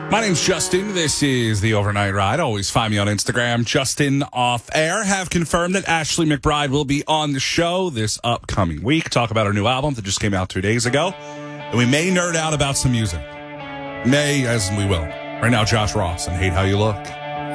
My name's Justin. This is the Overnight Ride. Always find me on Instagram, Justin Off Air. Have confirmed that Ashley McBryde will be on the show this upcoming week. Talk about her new album that just came out 2 days ago. And we may nerd out about some music. May, as we will. Right now, Josh Ross and Hate How You Look.